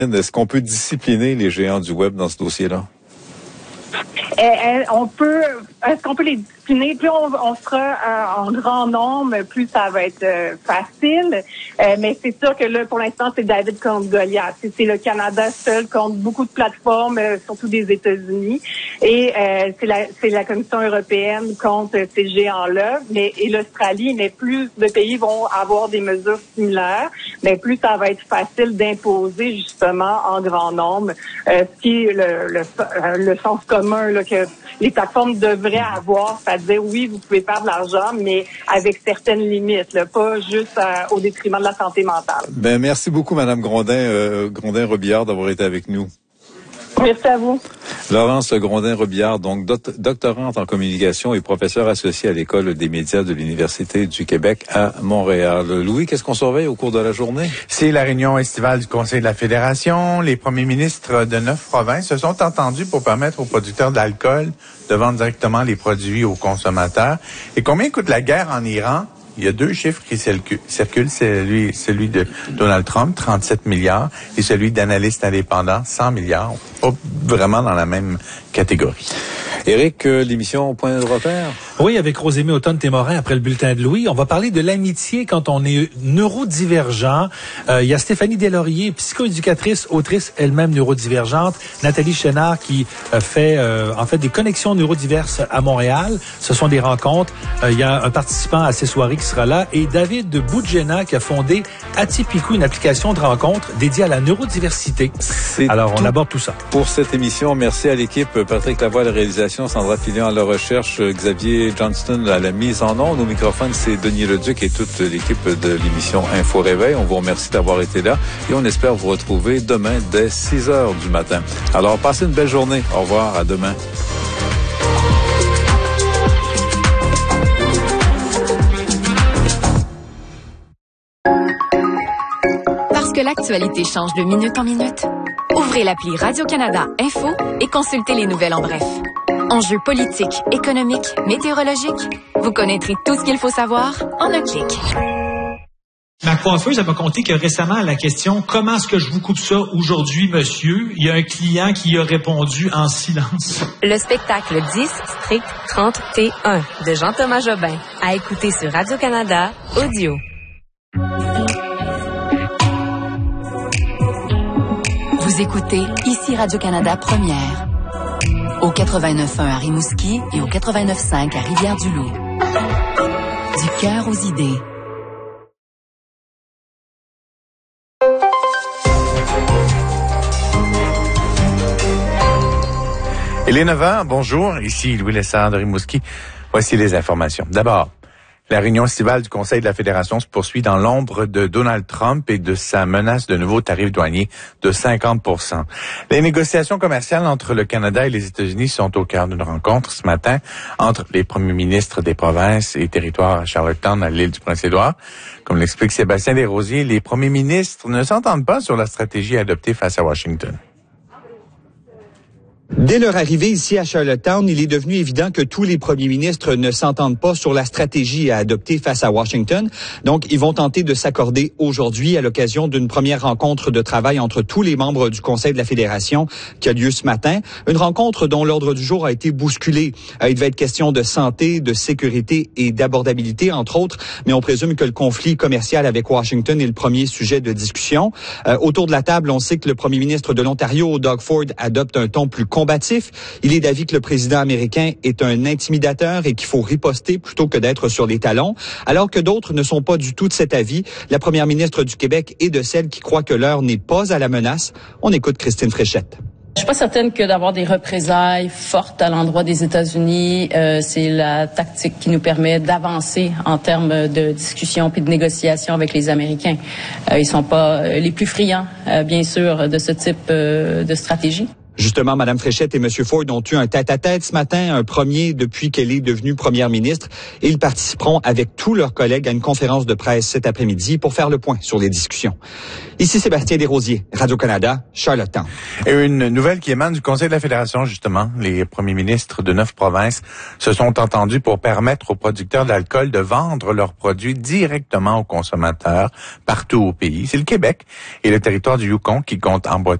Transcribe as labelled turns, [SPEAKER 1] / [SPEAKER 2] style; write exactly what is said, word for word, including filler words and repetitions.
[SPEAKER 1] Est-ce qu'on peut discipliner les géants du web dans ce dossier-là?
[SPEAKER 2] Euh, euh, on peut, est-ce qu'on peut les discipliner? Plus on, on sera euh, en grand nombre, plus ça va être euh, facile. Euh, mais c'est sûr que là, pour l'instant, c'est David contre Goliath. C'est, c'est le Canada seul contre beaucoup de plateformes, euh, surtout des États-Unis. Et euh, c'est, la, c'est la Commission européenne contre ces géants-là. Mais et l'Australie, mais plus de pays vont avoir des mesures similaires, mais plus ça va être facile d'imposer justement en grand nombre, euh, ce qui est le, le, le sens commun là, que les plateformes devraient avoir, c'est-à-dire oui, vous pouvez faire de l'argent, mais avec certaines limites, là, pas juste euh, au détriment de la santé mentale.
[SPEAKER 1] Ben merci beaucoup, Madame Grondin, euh, Grondin-Robillard, d'avoir été avec nous.
[SPEAKER 2] Merci à vous.
[SPEAKER 1] Laurence Grondin-Robillard, donc doct- doctorante en communication et professeure associée à l'École des médias de l'Université du Québec à Montréal. Louis, qu'est-ce qu'on surveille au cours de la journée?
[SPEAKER 3] C'est la réunion estivale du Conseil de la Fédération. Les premiers ministres de neuf provinces se sont entendus pour permettre aux producteurs d'alcool de vendre directement les produits aux consommateurs. Et combien coûte la guerre en Iran? Il y a deux chiffres qui circulent. Celui, celui de Donald Trump, trente-sept milliards, et celui d'analystes indépendants, cent milliards. Pas vraiment dans la même catégorie.
[SPEAKER 1] Éric, euh, l'émission Point de repère?
[SPEAKER 4] Oui, avec Rosémie Automne-Témorin après le bulletin de Louis. On va parler de l'amitié quand on est neurodivergent. Euh, il y a Stéphanie Deslauriers, psychoéducatrice, autrice elle-même neurodivergente. Nathalie Chénard qui euh, fait euh, en fait des connexions neurodiverses à Montréal. Ce sont des rencontres. Euh, il y a un participant à ces soirées qui sera là. Et David Boudjena qui a fondé Atypico, une application de rencontre dédiée à la neurodiversité. C'est Alors, on aborde tout ça.
[SPEAKER 1] Pour cette émission, merci à l'équipe. Patrick Lavoie à la réalisation, Sandra Filion à la recherche, Xavier Johnston à la mise en ondes. Au microphone, c'est Denis Leduc et toute l'équipe de l'émission Info Réveil. On vous remercie d'avoir été là et on espère vous retrouver demain dès six heures du matin. Alors, passez une belle journée. Au revoir, à demain.
[SPEAKER 5] Parce que l'actualité change de minute en minute, ouvrez l'appli Radio-Canada Info et consultez les nouvelles en bref. Enjeux politiques, économiques, météorologiques, vous connaîtrez tout ce qu'il faut savoir en un clic.
[SPEAKER 6] Ma coiffeuse, elle m'a conté que récemment, à la question « Comment est-ce que je vous coupe ça aujourd'hui, monsieur? » il y a un client qui a répondu en silence.
[SPEAKER 7] Le spectacle dix, Strict trente T un de Jean-Thomas Jobin, à écouter sur Radio-Canada Audio.
[SPEAKER 5] Vous écoutez ici Radio-Canada Première. Au quatre-vingt-neuf point un à Rimouski et au quatre-vingt-neuf point cinq à Rivière-du-Loup. Du cœur aux idées.
[SPEAKER 3] Il est neuf heures, bonjour, ici Louis Lessard de Rimouski. Voici les informations. D'abord, la réunion estivale du Conseil de la Fédération se poursuit dans l'ombre de Donald Trump et de sa menace de nouveaux tarifs douaniers de cinquante pour cent. Les négociations commerciales entre le Canada et les États-Unis sont au cœur d'une rencontre ce matin entre les premiers ministres des provinces et territoires à Charlottetown, à l'île du Prince-Édouard. Comme l'explique Sébastien Desrosiers, les premiers ministres ne s'entendent pas sur la stratégie adoptée face à Washington.
[SPEAKER 8] Dès leur arrivée ici à Charlottetown, il est devenu évident que tous les premiers ministres ne s'entendent pas sur la stratégie à adopter face à Washington. Donc, ils vont tenter de s'accorder aujourd'hui à l'occasion d'une première rencontre de travail entre tous les membres du Conseil de la Fédération qui a lieu ce matin. Une rencontre dont l'ordre du jour a été bousculé. Euh, il va être question de santé, de sécurité et d'abordabilité, entre autres, mais on présume que le conflit commercial avec Washington est le premier sujet de discussion. Euh, autour de la table, on sait que le premier ministre de l'Ontario, Doug Ford, adopte un ton plus combatif. Il est d'avis que le président américain est un intimidateur et qu'il faut riposter plutôt que d'être sur les talons, alors que d'autres ne sont pas du tout de cet avis. La première ministre du Québec est de celle qui croit que l'heure n'est pas à la menace. On écoute Christine Fréchette.
[SPEAKER 9] Je suis pas certaine que d'avoir des représailles fortes à l'endroit des États-Unis, euh, c'est la tactique qui nous permet d'avancer en termes de discussion puis de négociation avec les Américains. Euh, ils sont pas les plus friands, euh, bien sûr, de ce type euh, de stratégie.
[SPEAKER 8] Justement, Mme Fréchette et M. Ford ont eu un tête-à-tête ce matin, un premier depuis qu'elle est devenue première ministre. Et ils participeront avec tous leurs collègues à une conférence de presse cet après-midi pour faire le point sur les discussions. Ici Sébastien Desrosiers, Radio-Canada, Charlottetown.
[SPEAKER 3] Et une nouvelle qui émane du Conseil de la Fédération, justement. Les premiers ministres de neuf provinces se sont entendus pour permettre aux producteurs d'alcool de vendre leurs produits directement aux consommateurs partout au pays. C'est le Québec et le territoire du Yukon qui comptent emboîter